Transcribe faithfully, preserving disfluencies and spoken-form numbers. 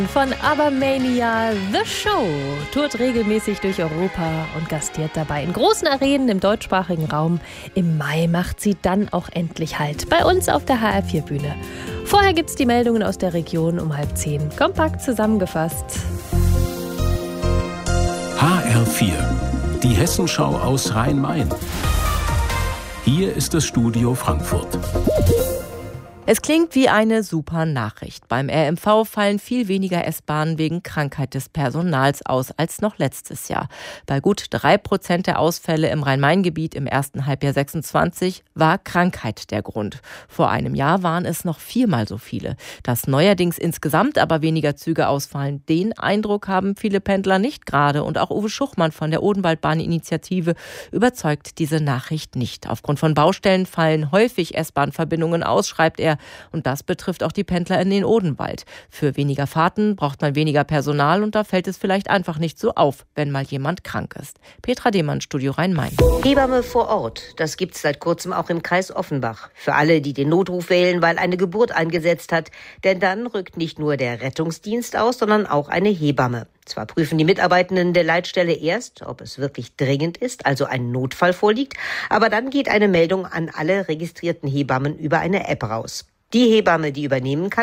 Von ABBA-Mania The Show tourt regelmäßig durch Europa und gastiert dabei in großen Arenen im deutschsprachigen Raum. Im Mai macht sie dann auch endlich Halt bei uns auf der H R vier Bühne. Vorher gibt's die Meldungen aus der Region um halb zehn. Kompakt zusammengefasst. H R vier, die Hessenschau aus Rhein-Main. Hier ist das Studio Frankfurt. Es klingt wie eine super Nachricht. Beim R M V fallen viel weniger S-Bahnen wegen Krankheit des Personals aus als noch letztes Jahr. Bei gut drei Prozent der Ausfälle im Rhein-Main-Gebiet im ersten Halbjahr sechsundzwanzig war Krankheit der Grund. Vor einem Jahr waren es noch viermal so viele. Dass neuerdings insgesamt aber weniger Züge ausfallen, den Eindruck haben viele Pendler nicht gerade. Und auch Uwe Schuchmann von der Odenwaldbahn-Initiative überzeugt diese Nachricht nicht. Aufgrund von Baustellen fallen häufig S-Bahn-Verbindungen aus, schreibt er. Und das betrifft auch die Pendler in den Odenwald. Für weniger Fahrten braucht man weniger Personal und da fällt es vielleicht einfach nicht so auf, wenn mal jemand krank ist. Petra Demann, Studio Rhein-Main. Hebamme vor Ort, das gibt's seit kurzem auch im Kreis Offenbach. Für alle, die den Notruf wählen, weil eine Geburt eingesetzt hat. Denn dann rückt nicht nur der Rettungsdienst aus, sondern auch eine Hebamme. Zwar prüfen die Mitarbeitenden der Leitstelle erst, ob es wirklich dringend ist, also ein Notfall vorliegt, aber dann geht eine Meldung an alle registrierten Hebammen über eine App raus. Die Hebamme, die übernehmen kann,